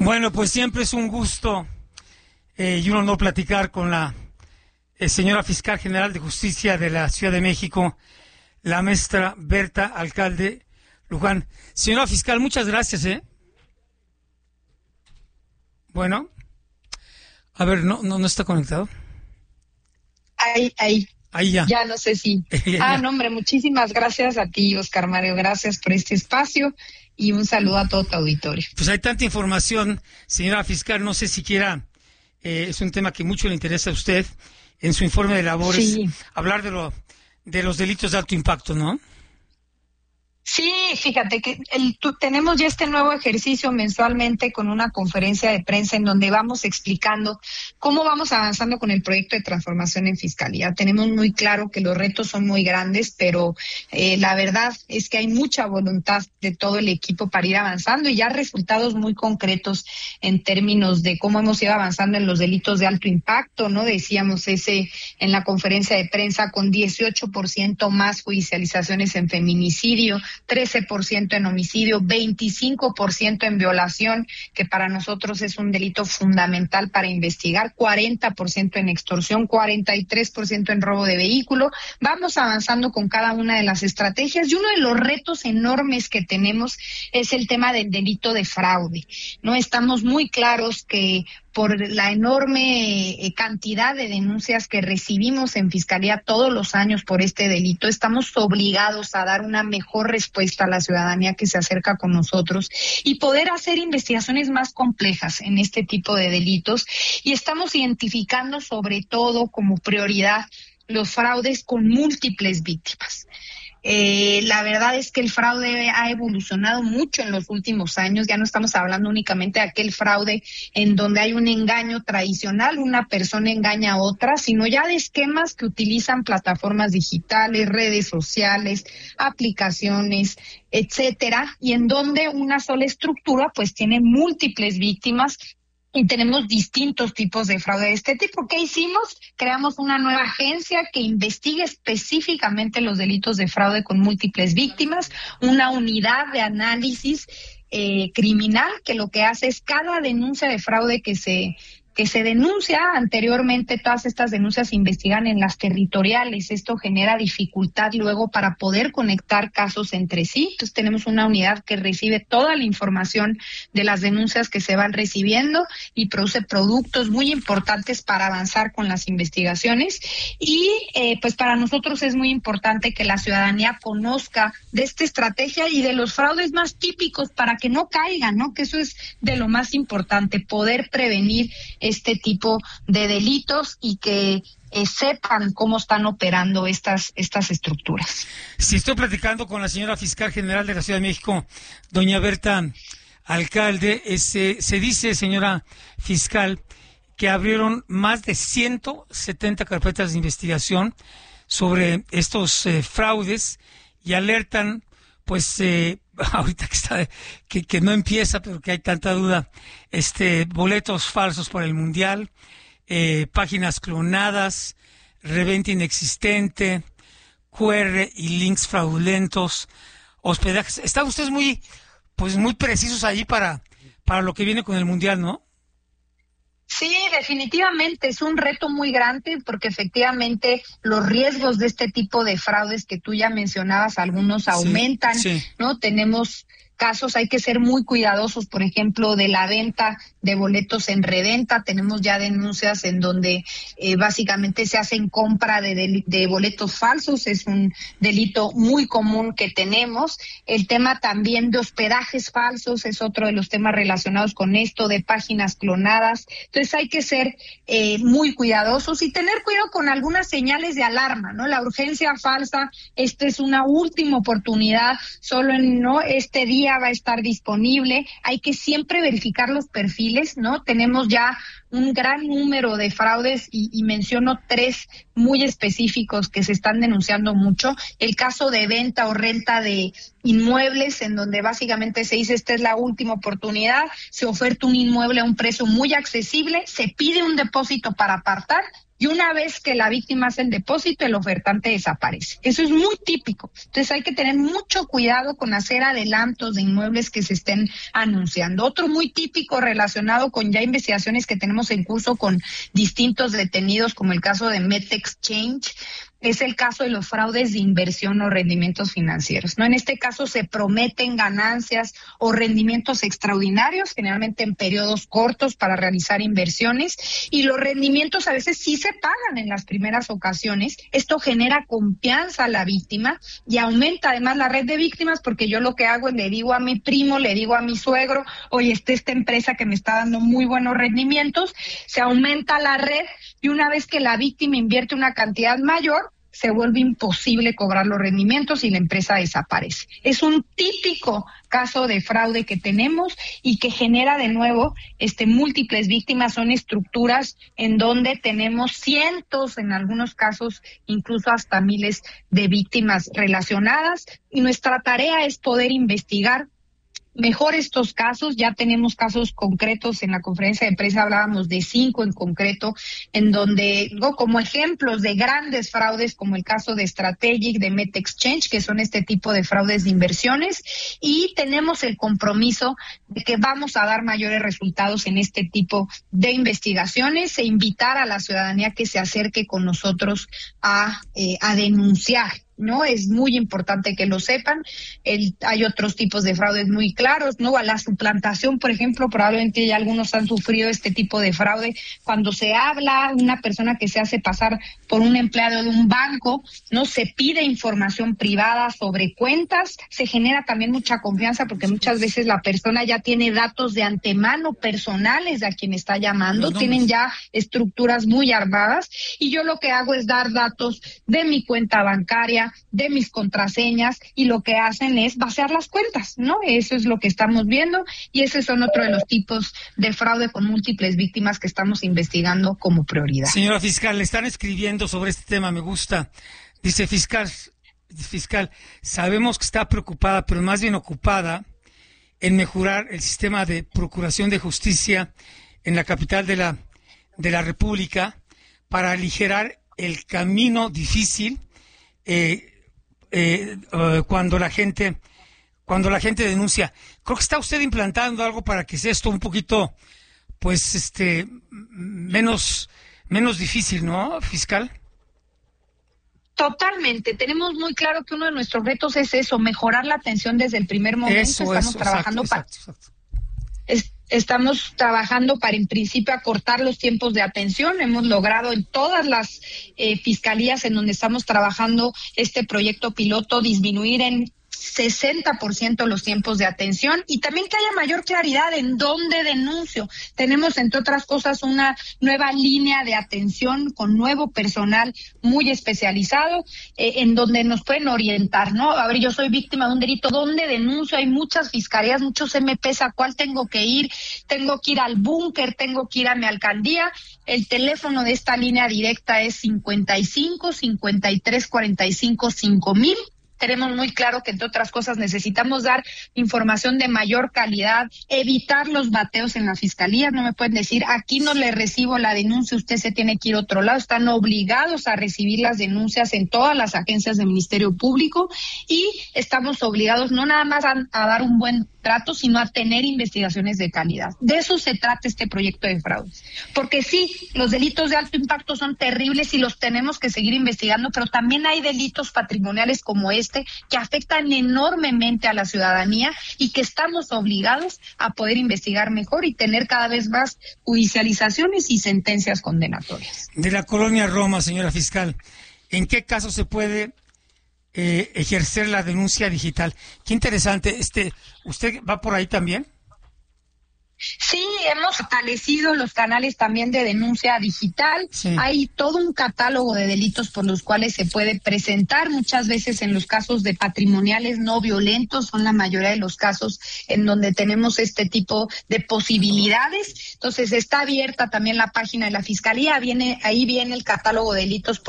Bueno, pues siempre es un gusto y un honor platicar con la señora Fiscal General de Justicia de la Ciudad de México, la maestra Berta Alcalde Luján. Señora Fiscal, muchas gracias, Bueno, a ver, no está conectado. Ahí ya. Ya no sé si. No, hombre, muchísimas gracias a ti, Oscar Mario. Gracias por este espacio y un saludo a todo tu auditorio. Pues hay tanta información, señora Fiscal, no sé si quiera, es un tema que mucho le interesa a usted en su informe de labores, sí, hablar de los delitos de alto impacto, ¿no? Sí, fíjate que tenemos ya este nuevo ejercicio mensualmente con una conferencia de prensa en donde vamos explicando cómo vamos avanzando con el proyecto de transformación en Fiscalía. Tenemos muy claro que los retos son muy grandes, pero la verdad es que hay mucha voluntad de todo el equipo para ir avanzando y ya resultados muy concretos en términos de cómo hemos ido avanzando en los delitos de alto impacto, ¿no? Decíamos en la conferencia de prensa con 18% más judicializaciones en feminicidio, 13% en homicidio, 25% en violación, que para nosotros es un delito fundamental para investigar, 40% en extorsión, 43% en robo de vehículo. Vamos avanzando con cada una de las estrategias y uno de los retos enormes que tenemos es el tema del delito de fraude. No estamos muy claros que por la enorme cantidad de denuncias que recibimos en Fiscalía todos los años por este delito, estamos obligados a dar una mejor respuesta a la ciudadanía que se acerca con nosotros y poder hacer investigaciones más complejas en este tipo de delitos. Y estamos identificando sobre todo como prioridad los fraudes con múltiples víctimas. La verdad es que el fraude ha evolucionado mucho en los últimos años. Ya no estamos hablando únicamente de aquel fraude en donde hay un engaño tradicional, una persona engaña a otra, sino ya de esquemas que utilizan plataformas digitales, redes sociales, aplicaciones, etcétera, y en donde una sola estructura pues tiene múltiples víctimas. Y tenemos distintos tipos de fraude de este tipo. ¿Qué hicimos? Creamos una nueva agencia que investigue específicamente los delitos de fraude con múltiples víctimas, una unidad de análisis criminal que lo que hace es cada denuncia de fraude que se denuncia anteriormente, todas estas denuncias se investigan en las territoriales. Esto genera dificultad luego para poder conectar casos entre sí. Entonces tenemos una unidad que recibe toda la información de las denuncias que se van recibiendo y produce productos muy importantes para avanzar con las investigaciones. Y pues para nosotros es muy importante que la ciudadanía conozca de esta estrategia y de los fraudes más típicos para que no caigan, ¿no? Que eso es de lo más importante, poder prevenir este tipo de delitos y que sepan cómo están operando estas estructuras. Si estoy platicando con la señora Fiscal General de la Ciudad de México, doña Berta Alcalde, se dice, señora Fiscal, que abrieron más de 170 carpetas de investigación sobre estos fraudes y alertan, pues, ahorita que no empieza, pero que hay tanta duda, boletos falsos para el Mundial, páginas clonadas, reventa inexistente, QR y links fraudulentos, hospedajes. Están ustedes muy precisos allí para lo que viene con el Mundial, ¿no? Sí, definitivamente es un reto muy grande porque efectivamente los riesgos de este tipo de fraudes que tú ya mencionabas, algunos aumentan, sí. ¿No? Tenemos casos, hay que ser muy cuidadosos, por ejemplo, de la venta de boletos en reventa. Tenemos ya denuncias en donde básicamente se hacen compra de boletos falsos, es un delito muy común que tenemos. El tema también de hospedajes falsos es otro de los temas relacionados con esto, de páginas clonadas. Entonces hay que ser muy cuidadosos y tener cuidado con algunas señales de alarma, ¿no? La urgencia falsa, esta es una última oportunidad, solo este día va a estar disponible. Hay que siempre verificar los perfiles, ¿no? Tenemos ya un gran número de fraudes y menciono 3 muy específicos que se están denunciando mucho. El caso de venta o renta de inmuebles, en donde básicamente se dice esta es la última oportunidad, se oferta un inmueble a un precio muy accesible, se pide un depósito para apartar y una vez que la víctima hace el depósito, el ofertante desaparece. Eso es muy típico. Entonces hay que tener mucho cuidado con hacer adelantos de inmuebles que se estén anunciando. Otro muy típico relacionado con ya investigaciones que tenemos en curso con distintos detenidos, como el caso de MetExchange, es el caso de los fraudes de inversión o rendimientos financieros, ¿no? En este caso se prometen ganancias o rendimientos extraordinarios, generalmente en periodos cortos para realizar inversiones, y los rendimientos a veces sí se pagan en las primeras ocasiones. Esto genera confianza a la víctima y aumenta además la red de víctimas, porque yo lo que hago es le digo a mi primo, le digo a mi suegro, oye, esta empresa que me está dando muy buenos rendimientos, se aumenta la red, y una vez que la víctima invierte una cantidad mayor, se vuelve imposible cobrar los rendimientos y la empresa desaparece. Es un típico caso de fraude que tenemos y que genera de nuevo múltiples víctimas. Son estructuras en donde tenemos cientos, en algunos casos incluso hasta miles de víctimas relacionadas, y nuestra tarea es poder investigar mejor estos casos. Ya tenemos casos concretos. En la conferencia de prensa hablábamos de 5 en concreto, en donde, ¿no?, como ejemplos de grandes fraudes, como el caso de Strategic, de MetExchange, que son este tipo de fraudes de inversiones, y tenemos el compromiso de que vamos a dar mayores resultados en este tipo de investigaciones e invitar a la ciudadanía que se acerque con nosotros a denunciar, ¿no? Es muy importante que lo sepan. Hay otros tipos de fraudes muy claros, ¿no? A la suplantación, por ejemplo, probablemente ya algunos han sufrido este tipo de fraude. Cuando se habla, una persona que se hace pasar por un empleado de un banco, ¿no? Se pide información privada sobre cuentas, se genera también mucha confianza, porque muchas veces la persona ya tiene datos de antemano personales de a quien está llamando, tienen ya estructuras muy armadas, y yo lo que hago es dar datos de mi cuenta bancaria, de mis contraseñas, y lo que hacen es vaciar las cuentas, ¿no? Eso es lo que estamos viendo, y esos son otro de los tipos de fraude con múltiples víctimas que estamos investigando como prioridad. Señora fiscal, le están escribiendo sobre este tema, me gusta. Dice, fiscal, sabemos que está preocupada, pero más bien ocupada en mejorar el sistema de procuración de justicia en la capital de la República para aligerar el camino difícil cuando la gente denuncia. Creo que está usted implantando algo para que sea esto un poquito, pues, menos difícil, ¿no, fiscal? Totalmente. Tenemos muy claro que uno de nuestros retos es eso, mejorar la atención desde el primer momento. Estamos trabajando Estamos trabajando para, en principio, acortar los tiempos de atención. Hemos logrado en todas las fiscalías en donde estamos trabajando este proyecto piloto disminuir en 60% los tiempos de atención, y también que haya mayor claridad en dónde denuncio. Tenemos, entre otras cosas, una nueva línea de atención con nuevo personal muy especializado, en donde nos pueden orientar, ¿no? A ver, yo soy víctima de un delito, ¿dónde denuncio? Hay muchas fiscalías, muchos MPs, ¿a cuál tengo que ir? Tengo que ir al búnker, tengo que ir a mi alcaldía. El teléfono de esta línea directa es 55 53 45 5000. Tenemos muy claro que, entre otras cosas, necesitamos dar información de mayor calidad, evitar los bateos en las fiscalías. No me pueden decir, aquí no le recibo la denuncia, usted se tiene que ir a otro lado. Están obligados a recibir las denuncias en todas las agencias del Ministerio Público, y estamos obligados no nada más a dar un buen trato, sino a tener investigaciones de calidad. De eso se trata este proyecto de fraudes. Porque sí, los delitos de alto impacto son terribles y los tenemos que seguir investigando, pero también hay delitos patrimoniales como este que afectan enormemente a la ciudadanía y que estamos obligados a poder investigar mejor y tener cada vez más judicializaciones y sentencias condenatorias. De la colonia Roma, señora fiscal, ¿en qué caso se puede ejercer la denuncia digital? Qué interesante. ¿Usted va por ahí también? Sí, hemos fortalecido los canales también de denuncia digital. Sí. Hay todo un catálogo de delitos por los cuales se puede presentar. Muchas veces en los casos de patrimoniales no violentos son la mayoría de los casos en donde tenemos este tipo de posibilidades. Entonces está abierta también la página de la Fiscalía. Ahí viene el catálogo de delitos